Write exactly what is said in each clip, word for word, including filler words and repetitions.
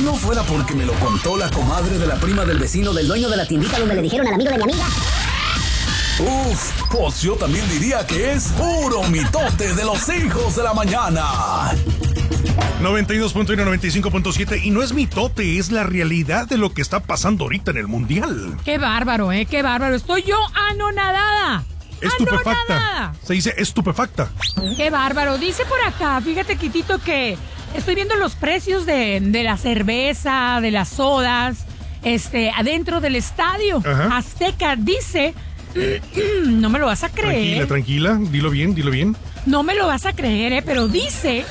Si no fuera porque me lo contó la comadre de la prima del vecino del dueño de la tiendita donde le dijeron al amigo de mi amiga. Uf, pues yo también diría que es puro mitote de los hijos de la mañana. noventa y dos punto uno, noventa y cinco punto siete. Y no es mitote, es la realidad de lo que está pasando ahorita en el mundial. Qué bárbaro, ¿eh? Qué bárbaro. Estoy yo anonadada. Estupefacta. Anonadada. Se dice estupefacta. Qué bárbaro. Dice por acá, fíjate, Quitito, que estoy viendo los precios de, de la cerveza, de las sodas, este, adentro del estadio. Ajá. Azteca dice, no me lo vas a creer. Tranquila, tranquila, dilo bien, dilo bien. No me lo vas a creer, ¿eh? Pero dice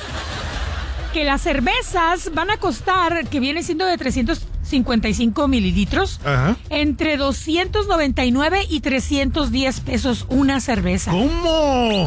que las cervezas van a costar, que viene siendo de trescientos cincuenta y cinco mililitros, Ajá. entre doscientos noventa y nueve y trescientos diez pesos una cerveza. ¿Cómo?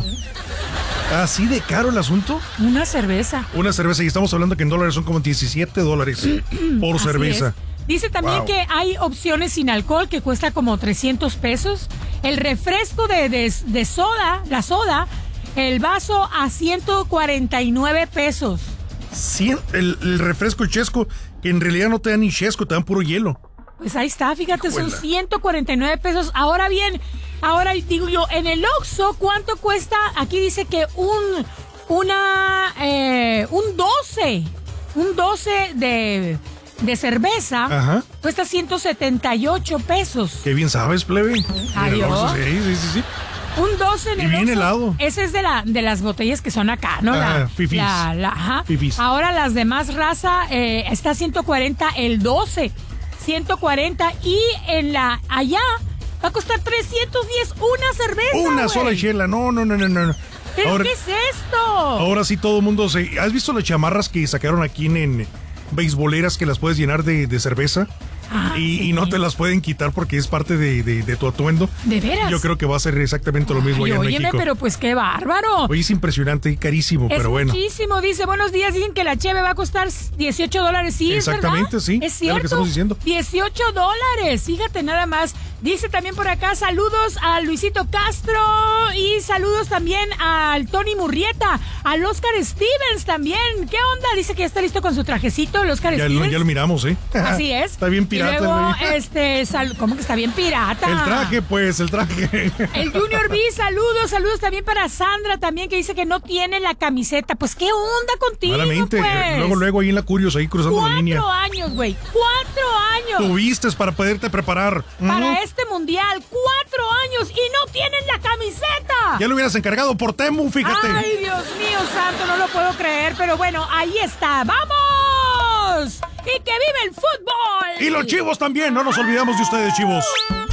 ¿Así de caro el asunto? Una cerveza. Una cerveza, y estamos hablando que en dólares son como diecisiete dólares por Así cerveza. es. Dice también Wow. que hay opciones sin alcohol que cuesta como trescientos pesos. El refresco de, de, de soda, la soda, el vaso a ciento cuarenta y nueve pesos. Cien, el, el refresco chesco, que en realidad no te dan ni chesco, te dan puro hielo. Pues ahí está, fíjate, Hijuela. son ciento cuarenta y nueve pesos. Ahora bien, ahora digo yo, en el Oxxo, ¿cuánto cuesta? Aquí dice que un, una, eh, un doce, un doce de, de cerveza, Ajá. cuesta ciento setenta y ocho pesos. Qué bien sabes, plebe. Adiós. Oxxo, sí, sí, sí, sí. Un doce en Y el bien Oxxo. helado. Ese es de la de las botellas que son acá, ¿no? Ah, La, fifís. la, la- ajá. Fifís. Ahora las demás raza eh, está a ciento cuarenta el doce. ciento cuarenta y en la allá va a costar trescientos diez una cerveza. Una güey. sola chela, no, no, no, no, no. ¿Pero Ahora, qué es esto? ahora sí todo el mundo se... ¿Has visto las chamarras que sacaron aquí en, en beisboleras que las puedes llenar de, de cerveza? Ah, y, sí. y no te las pueden quitar porque es parte de, de, de tu atuendo. ¿De veras? Yo creo que va a ser exactamente lo mismo Ay, allá en óyeme, México. pero pues qué bárbaro. Oye, es impresionante y carísimo, Es pero bueno. muchísimo, dice, buenos días, dicen que la cheve va a costar dieciocho dólares, sí, ¿es Exactamente, verdad? sí, Es es cierto, lo que estamos diciendo. dieciocho dólares, fíjate nada más. Dice también por acá, saludos a Luisito Castro y saludos también al Tony Murrieta, al Oscar Stevens también. ¿Qué onda? Dice que ya está listo con su trajecito, el Oscar Ya, Stevens. lo- ya lo miramos, ¿eh? Así es. Está bien pirata, Y luego, güey. este, sal- ¿cómo que está bien pirata? El traje, pues, el traje. El Junior B, saludos, saludos también para Sandra también, que dice que no tiene la camiseta. Pues, ¿qué onda contigo, Claramente. pues? Luego, luego ahí en la Curios, ahí cruzando la línea. Cuatro años, güey, cuatro años Tuviste para poderte preparar. para Ujú. este mundial, cuatro años y no tienen la camiseta. Ya lo hubieras encargado por Temu, fíjate. Ay, Dios mío santo, no lo puedo creer, pero bueno, ahí está, ¡vamos! ¡Y que vive el fútbol! Y los chivos también, no nos olvidamos de ustedes, chivos.